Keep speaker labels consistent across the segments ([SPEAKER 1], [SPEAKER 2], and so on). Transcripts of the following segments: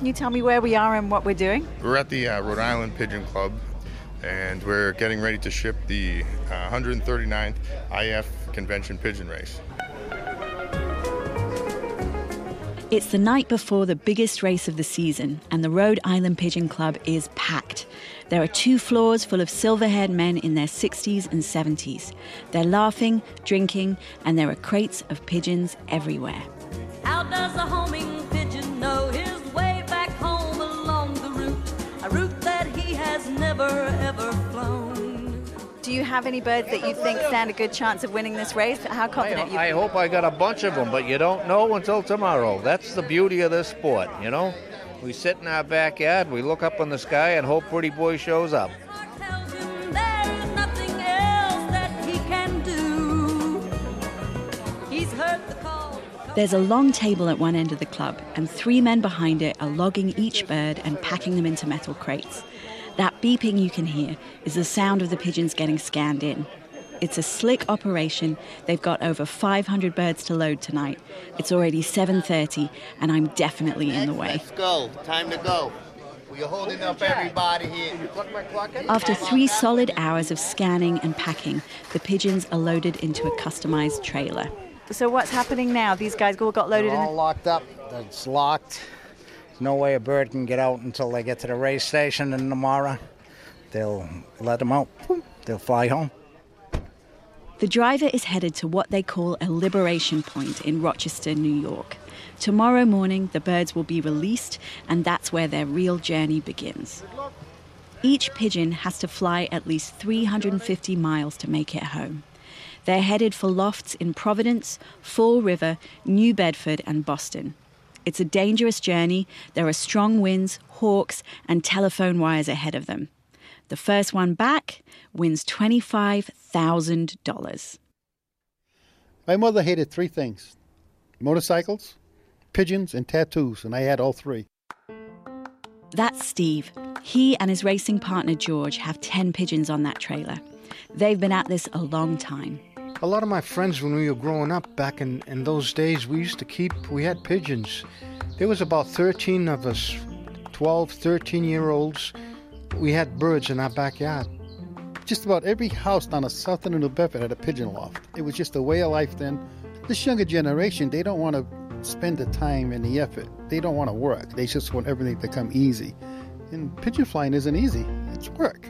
[SPEAKER 1] Can you tell me where we are and what we're doing?
[SPEAKER 2] We're at the Rhode Island Pigeon Club, and we're getting ready to ship the 139th IF Convention Pigeon Race.
[SPEAKER 1] It's the night before the biggest race of the season, and the Rhode Island Pigeon Club is packed. There are 2 floors full of silver-haired men in their 60s and 70s. They're laughing, drinking, and there are crates of pigeons everywhere.
[SPEAKER 3] How does a homing pigeon know his way back home along the route, a route that he has never, ever flown?
[SPEAKER 1] Do you have any birds that you think stand a good chance of winning this race? How confident you?
[SPEAKER 4] I hope I got a bunch of them, but you don't know until tomorrow. That's the beauty of this sport, you know? We sit in our backyard, we look up in the sky and hope Pretty Boy shows up.
[SPEAKER 1] There's a long table at one end of the club, and 3 men behind it are logging each bird and packing them into metal crates. That beeping you can hear is the sound of the pigeons getting scanned in. It's a slick operation. They've got over 500 birds to load tonight. It's already 7:30, and I'm definitely in the way.
[SPEAKER 5] Let's go. Time to go. We're holding up everybody here.
[SPEAKER 1] After 3 solid hours of scanning and packing, the pigeons are loaded into a customized trailer. So what's happening now? These guys all got loaded in?
[SPEAKER 6] All locked up. It's locked. There's no way a bird can get out until they get to the race station, and tomorrow they'll let them out. They'll fly home.
[SPEAKER 1] The driver is headed to what they call a liberation point in Rochester, New York. Tomorrow morning, the birds will be released, and that's where their real journey begins. Each pigeon has to fly at least 350 miles to make it home. They're headed for lofts in Providence, Fall River, New Bedford, and Boston. It's a dangerous journey. There are strong winds, hawks, and telephone wires ahead of them. The first one back wins $25,000.
[SPEAKER 7] My mother hated 3 things: motorcycles, pigeons, and tattoos, and I had all 3.
[SPEAKER 1] That's Steve. He and his racing partner George have 10 pigeons on that trailer. They've been at this a long time.
[SPEAKER 8] A lot of my friends, when we were growing up back in those days, we had pigeons. There was about 13 of us, 12, 13-year-olds. We had birds in our backyard.
[SPEAKER 7] Just about every house down the south end of New Bedford had a pigeon loft. It was just a way of life then. This younger generation, they don't want to spend the time and the effort. They don't want to work. They just want everything to come easy. And pigeon flying isn't easy. It's work.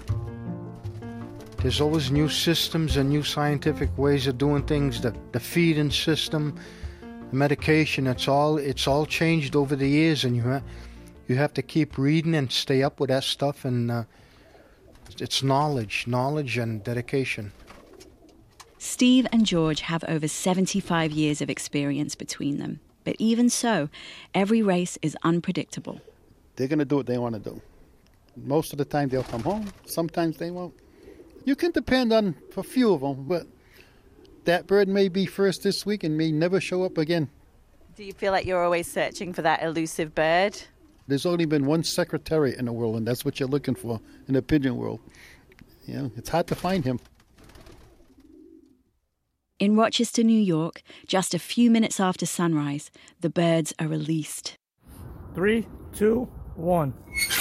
[SPEAKER 8] There's always new systems and new scientific ways of doing things. The feeding system, the medication, it's all changed over the years, and you have to keep reading and stay up with that stuff, and it's knowledge and dedication.
[SPEAKER 1] Steve and George have over 75 years of experience between them. But even so, every race is unpredictable.
[SPEAKER 7] They're going to do what they want to do. Most of the time they'll come home. Sometimes they won't. You can depend on a few of them, but that bird may be first this week and may never show up again.
[SPEAKER 1] Do you feel like you're always searching for that elusive bird?
[SPEAKER 7] There's only been one secretariat in the world, and that's what you're looking for in the pigeon world. You know, it's hard to find him.
[SPEAKER 1] In Rochester, New York, just a few minutes after sunrise, the birds are released.
[SPEAKER 9] 3, 2, 1.